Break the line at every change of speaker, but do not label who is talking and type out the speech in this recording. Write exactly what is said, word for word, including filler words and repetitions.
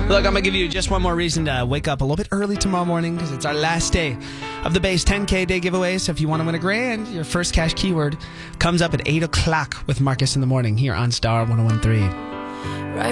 Look, I'm going to give you just one more reason to wake up a little bit early tomorrow morning because it's our last day of the base ten K day giveaway. So if you want to win a grand, your first cash keyword comes up at eight o'clock with Marcus in the morning here on Star one oh one three.